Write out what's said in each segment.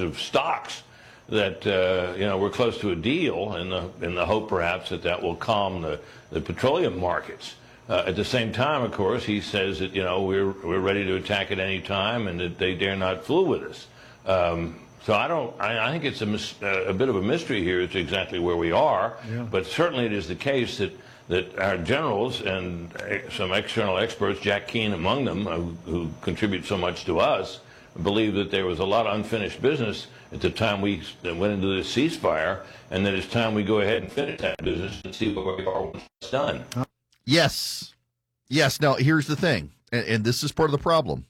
of stocks that we're close to a deal, in the hope perhaps that will calm the petroleum markets. At the same time, of course, he says that we're ready to attack at any time and that they dare not fool with us. So I think it's a bit of a mystery here as to exactly where we are. Yeah. But certainly it is the case that our generals and some external experts, Jack Keane among them, who contribute so much to us, believe that there was a lot of unfinished business at the time we went into this ceasefire, and that it's time we go ahead and finish that business and see where we are when it's done. Yes. Now, here's the thing, and this is part of the problem,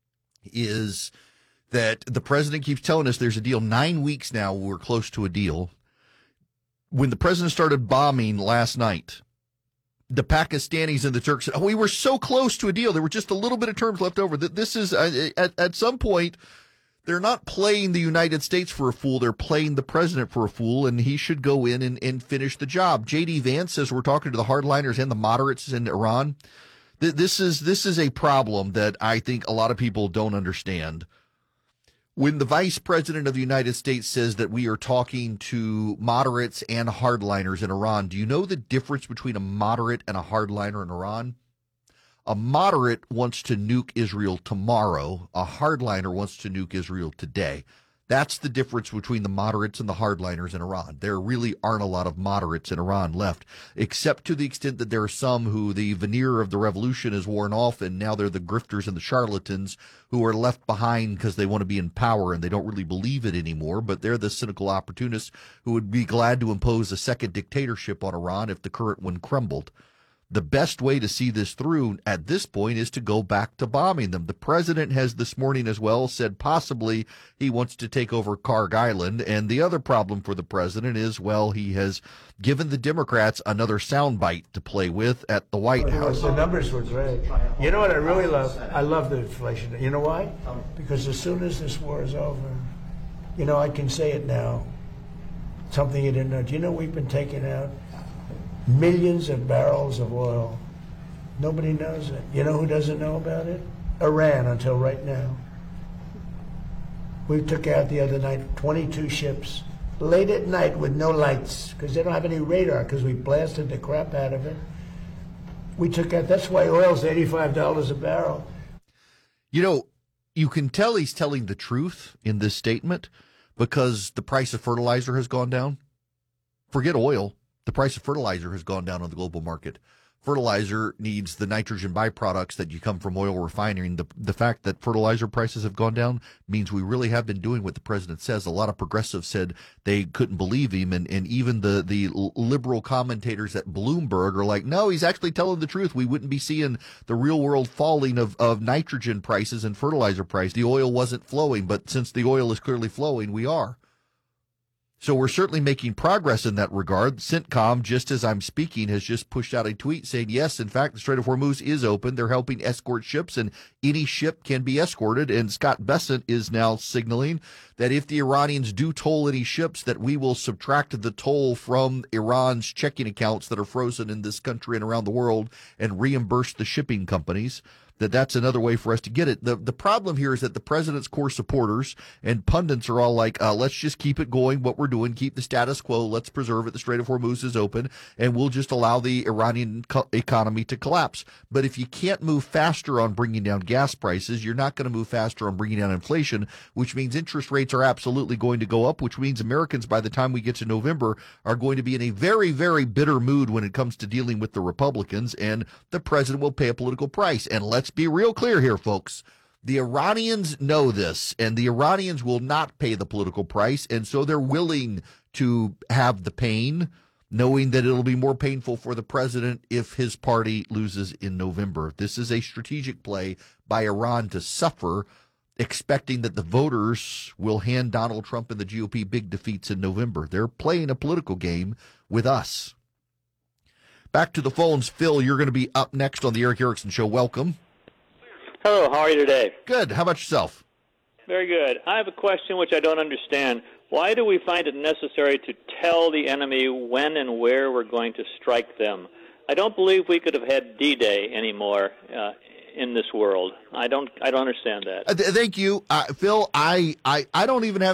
is that the president keeps telling us there's a deal. 9 weeks now, we're close to a deal. When the president started bombing last night, the Pakistanis and the Turks said, we were so close to a deal. There were just a little bit of terms left over. This is, at some point, they're not playing the United States for a fool. They're playing the president for a fool, and he should go in and finish the job. J.D. Vance says we're talking to the hardliners and the moderates in Iran. This is a problem that I think a lot of people don't understand. When the vice president of the United States says that we are talking to moderates and hardliners in Iran, do you know the difference between a moderate and a hardliner in Iran? A moderate wants to nuke Israel tomorrow. A hardliner wants to nuke Israel today. That's the difference between the moderates and the hardliners in Iran. There really aren't a lot of moderates in Iran left, except to the extent that there are some who the veneer of the revolution is worn off, and now they're the grifters and the charlatans who are left behind because they want to be in power and they don't really believe it anymore. But they're the cynical opportunists who would be glad to impose a second dictatorship on Iran if the current one crumbled. The best way to see this through at this point is to go back to bombing them. The president has this morning as well said possibly he wants to take over Karg Island. And the other problem for the president is, well, he has given the Democrats another soundbite to play with at the White House. The numbers were great. You know what I really love? I love the inflation. You know why? Because as soon as this war is over, I can say it now. Something you didn't know. Do you know we've been taking out millions of barrels of oil? Nobody knows it. You know who doesn't know about it? Iran, until right now. We took out the other night 22 ships, late at night with no lights, because they don't have any radar, because we blasted the crap out of it. We took out, that's why oil's $85 a barrel. You can tell he's telling the truth in this statement because the price of fertilizer has gone down. Forget oil. The price of fertilizer has gone down on the global market. Fertilizer needs the nitrogen byproducts that you come from oil refining. The fact that fertilizer prices have gone down means we really have been doing what the president says. A lot of progressives said they couldn't believe him, and even the liberal commentators at Bloomberg are like, no, he's actually telling the truth. We wouldn't be seeing the real world falling of nitrogen prices and fertilizer price. The oil wasn't flowing, but since the oil is clearly flowing, we are. So we're certainly making progress in that regard. CENTCOM, just as I'm speaking, has just pushed out a tweet saying, yes, in fact, the Strait of Hormuz is open. They're helping escort ships, and any ship can be escorted. And Scott Bessent is now signaling that if the Iranians do toll any ships, that we will subtract the toll from Iran's checking accounts that are frozen in this country and around the world and reimburse the shipping companies. That's another way for us to get it. The problem here is that the president's core supporters and pundits are all like, let's just keep it going, what we're doing, keep the status quo, let's preserve it, the Strait of Hormuz is open, and we'll just allow the Iranian economy to collapse. But if you can't move faster on bringing down gas prices, you're not going to move faster on bringing down inflation, which means interest rates are absolutely going to go up, which means Americans, by the time we get to November, are going to be in a very, very bitter mood when it comes to dealing with the Republicans, and the president will pay a political price. And let's be real clear here, folks. The Iranians know this, and the Iranians will not pay the political price, and so they're willing to have the pain, knowing that it'll be more painful for the president if his party loses in November. This is a strategic play by Iran to suffer, expecting that the voters will hand Donald Trump and the GOP big defeats in November. They're playing a political game with us. Back to the phones. Phil, you're going to be up next on the Erick Erickson Show. Welcome. Hello, how are you today? Good. How about yourself? Very good. I have a question which I don't understand. Why do we find it necessary to tell the enemy when and where we're going to strike them? I don't believe we could have had D-Day anymore in this world. I don't understand that. Thank you, Phil. I don't even have